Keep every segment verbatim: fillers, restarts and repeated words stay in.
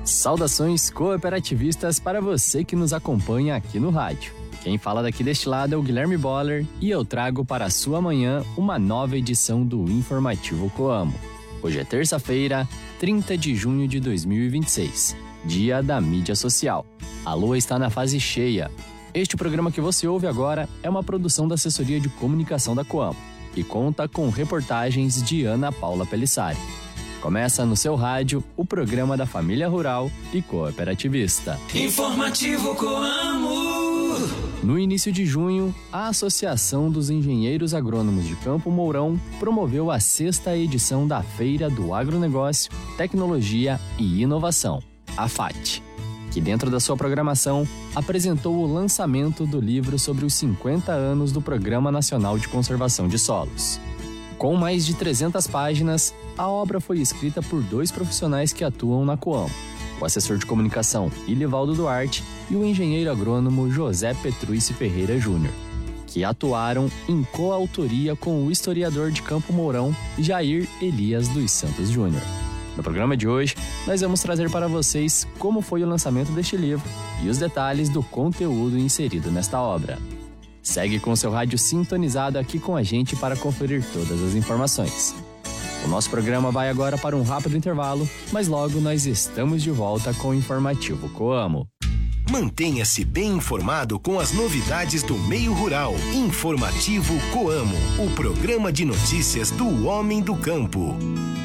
Saudações cooperativistas para você que nos acompanha aqui no rádio. Quem fala daqui deste lado é o Guilherme Boller e eu trago para a sua manhã uma nova edição do Informativo Coamo. Hoje é terça-feira, trinta de junho de dois mil e vinte e seis, dia da mídia social. A lua está na fase cheia. Este programa que você ouve agora é uma produção da Assessoria de Comunicação da Coamo e conta com reportagens de Ana Paula Pelissari. Começa no seu rádio o programa da família rural e cooperativista. Informativo Coamo. No início de junho, a Associação dos Engenheiros Agrônomos de Campo Mourão promoveu a sexta edição da Feira do Agronegócio, Tecnologia e Inovação, a FAT, que dentro da sua programação apresentou o lançamento do livro sobre os cinquenta anos do Programa Nacional de Conservação de Solos. Com mais de trezentas páginas, a obra foi escrita por dois profissionais que atuam na Coamo, o assessor de comunicação Ilivaldo Duarte e o engenheiro agrônomo José Petrucci Ferreira Júnior, que atuaram em coautoria com o historiador de Campo Mourão Jair Elias dos Santos Júnior. No programa de hoje, nós vamos trazer para vocês como foi o lançamento deste livro e os detalhes do conteúdo inserido nesta obra. Segue com seu rádio sintonizado aqui com a gente para conferir todas as informações. O nosso programa vai agora para um rápido intervalo, mas logo nós estamos de volta com o Informativo Coamo. Mantenha-se bem informado com as novidades do meio rural. Informativo Coamo, o programa de notícias do homem do campo.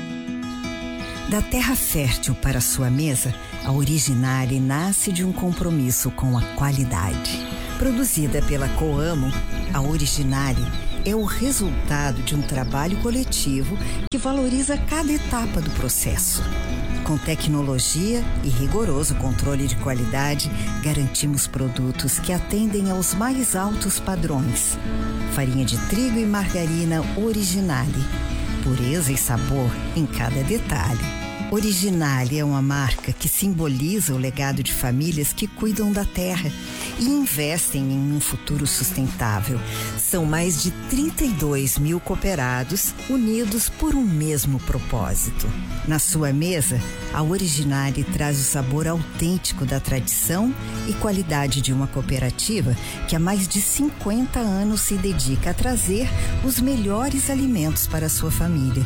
Da terra fértil para sua mesa, a Originale nasce de um compromisso com a qualidade. Produzida pela Coamo, a Originale é o resultado de um trabalho coletivo que valoriza cada etapa do processo. Com tecnologia e rigoroso controle de qualidade, garantimos produtos que atendem aos mais altos padrões. Farinha de trigo e margarina Originale. Pureza e sabor em cada detalhe. Originale é uma marca que simboliza o legado de famílias que cuidam da terra e investem em um futuro sustentável. São mais de trinta e dois mil cooperados unidos por um mesmo propósito. Na sua mesa, a Originale traz o sabor autêntico da tradição e qualidade de uma cooperativa que há mais de cinquenta anos se dedica a trazer os melhores alimentos para a sua família.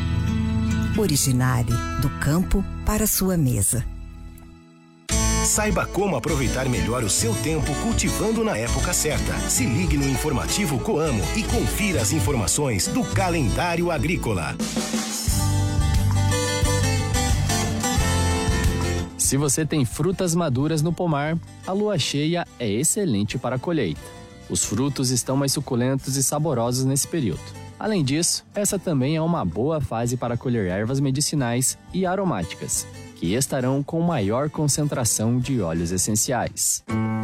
Originale, do campo para a sua mesa. Saiba como aproveitar melhor o seu tempo cultivando na época certa. Se ligue no Informativo Coamo e confira as informações do calendário agrícola. Se você tem frutas maduras no pomar, a lua cheia é excelente para a colheita. Os frutos estão mais suculentos e saborosos nesse período. Além disso, essa também é uma boa fase para colher ervas medicinais e aromáticas, que estarão com maior concentração de óleos essenciais.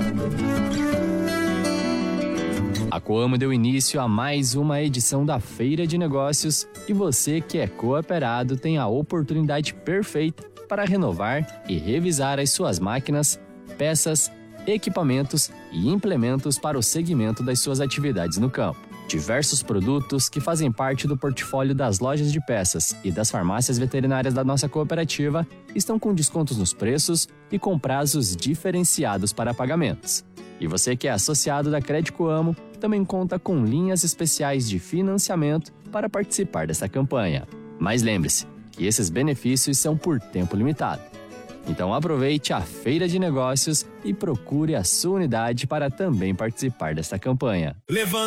A Coamo deu início a mais uma edição da Feira de Negócios e você que é cooperado tem a oportunidade perfeita para renovar e revisar as suas máquinas, peças, equipamentos e implementos para o segmento das suas atividades no campo. Diversos produtos que fazem parte do portfólio das lojas de peças e das farmácias veterinárias da nossa cooperativa estão com descontos nos preços e com prazos diferenciados para pagamentos. E você que é associado da Crédito Coamo também conta com linhas especiais de financiamento para participar dessa campanha. Mas lembre-se que esses benefícios são por tempo limitado. Então aproveite a Feira de Negócios e procure a sua unidade para também participar dessa campanha. Levanta